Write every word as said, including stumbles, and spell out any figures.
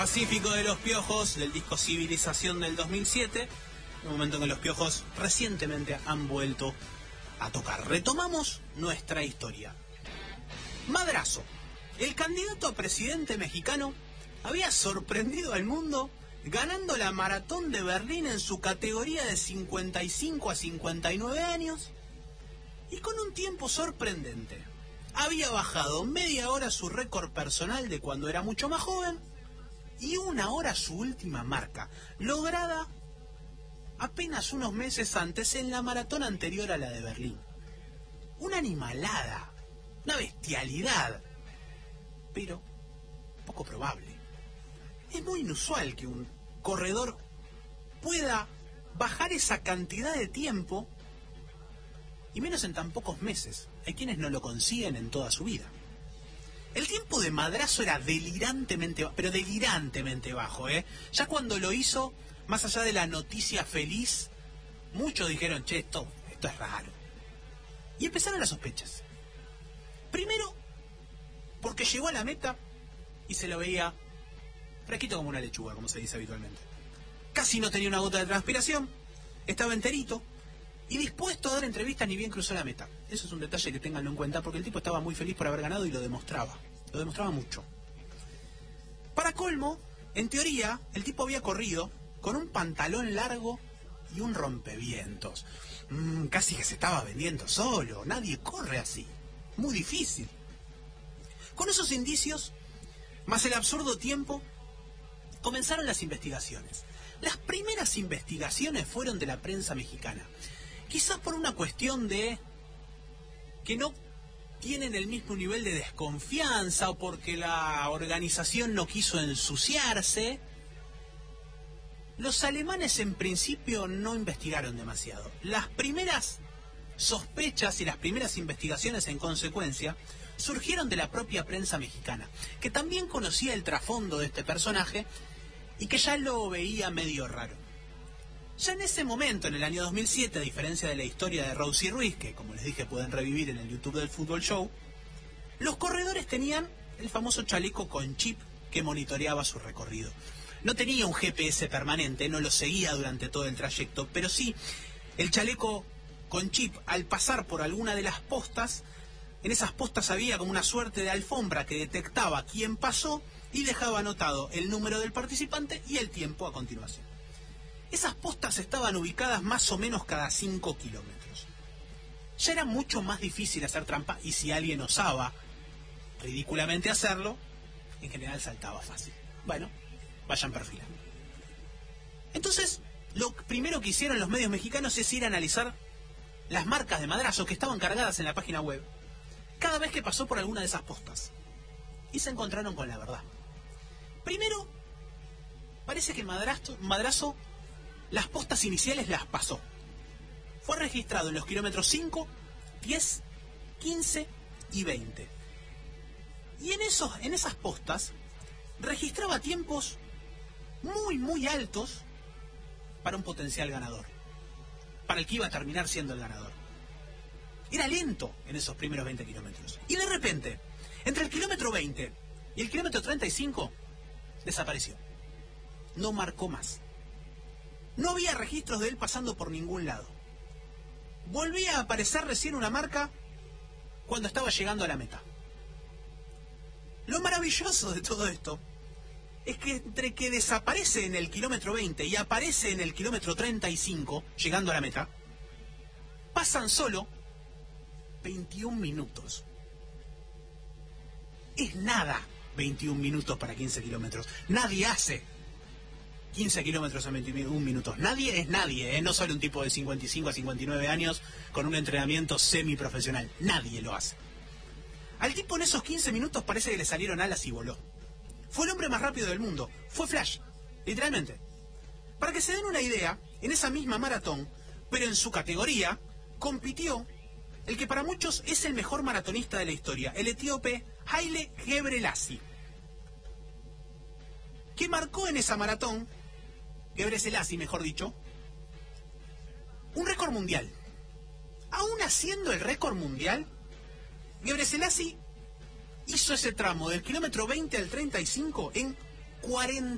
Pacífico de los Piojos, del disco Civilización del dos mil siete, un momento en que los Piojos recientemente han vuelto a tocar. Retomamos nuestra historia. Madrazo, el candidato a presidente mexicano, había sorprendido al mundo ganando la maratón de Berlín en su categoría de cincuenta y cinco a cincuenta y nueve años y con un tiempo sorprendente. Había bajado media hora su récord personal de cuando era mucho más joven y una hora su última marca, lograda apenas unos meses antes en la maratón anterior a la de Berlín. Una animalada, una bestialidad, pero poco probable. Es muy inusual que un corredor pueda bajar esa cantidad de tiempo, y menos en tan pocos meses. Hay quienes no lo consiguen en toda su vida. El tiempo de Madrazo era delirantemente, pero delirantemente bajo, ¿eh? Ya cuando lo hizo, más allá de la noticia feliz, muchos dijeron, che, esto, esto es raro. Y empezaron las sospechas. Primero, porque llegó a la meta y se lo veía fresquito como una lechuga, como se dice habitualmente. Casi no tenía una gota de transpiración, estaba enterito y dispuesto a dar entrevistas ni bien cruzó la meta. Eso es un detalle que ténganlo en cuenta, porque el tipo estaba muy feliz por haber ganado y lo demostraba. Lo demostraba mucho. Para colmo, en teoría, el tipo había corrido con un pantalón largo y un rompevientos. Mm, casi que se estaba vendiendo solo. Nadie corre así. Muy difícil. Con esos indicios, más el absurdo tiempo, comenzaron las investigaciones. Las primeras investigaciones fueron de la prensa mexicana. Quizás por una cuestión de que no tienen el mismo nivel de desconfianza o porque la organización no quiso ensuciarse. Los alemanes en principio no investigaron demasiado. Las primeras sospechas y las primeras investigaciones en consecuencia surgieron de la propia prensa mexicana, que también conocía el trasfondo de este personaje y que ya lo veía medio raro. Ya en ese momento, en el año dos mil siete, a diferencia de la historia de Rosy Ruiz, que como les dije pueden revivir en el YouTube del Fútbol Show, los corredores tenían el famoso chaleco con chip que monitoreaba su recorrido. No tenía un G P S permanente, no lo seguía durante todo el trayecto, pero sí, el chaleco con chip, al pasar por alguna de las postas, en esas postas había como una suerte de alfombra que detectaba quién pasó y dejaba anotado el número del participante y el tiempo a continuación. Esas postas estaban ubicadas más o menos cada cinco kilómetros. Ya era mucho más difícil hacer trampa y si alguien osaba ridículamente hacerlo, en general saltaba fácil. Bueno, vayan perfilando. Entonces, lo primero que hicieron los medios mexicanos es ir a analizar las marcas de Madrazo que estaban cargadas en la página web cada vez que pasó por alguna de esas postas. Y se encontraron con la verdad. Primero, parece que Madrazo, Madrazo las postas iniciales las pasó. Fue registrado en los kilómetros cinco, diez, quince y veinte. Y en, esos, en esas postas registraba tiempos muy, muy altos para un potencial ganador. Para el que iba a terminar siendo el ganador. Era lento en esos primeros veinte kilómetros. Y de repente, entre el kilómetro veinte y el kilómetro treinta y cinco, desapareció. No marcó más. No había registros de él pasando por ningún lado. Volvía a aparecer recién una marca cuando estaba llegando a la meta. Lo maravilloso de todo esto es que entre que desaparece en el kilómetro veinte y aparece en el kilómetro treinta y cinco, llegando a la meta, pasan solo veintiún minutos. Es nada veintiún minutos para quince kilómetros. Nadie hace quince kilómetros en veintiún minutos. Nadie es nadie, ¿eh? No solo un tipo de cincuenta y cinco a cincuenta y nueve años con un entrenamiento semiprofesional. Nadie lo hace. Al tipo en esos quince minutos parece que le salieron alas y voló. Fue el hombre más rápido del mundo. Fue Flash, literalmente. Para que se den una idea, en esa misma maratón, pero en su categoría, compitió el que para muchos es el mejor maratonista de la historia, el etíope Haile Gebrselassie, que marcó en esa maratón, Gebrselassie mejor dicho, un récord mundial. Aún haciendo el récord mundial, Gebrselassie hizo ese tramo del kilómetro veinte al treinta y cinco en cuarenta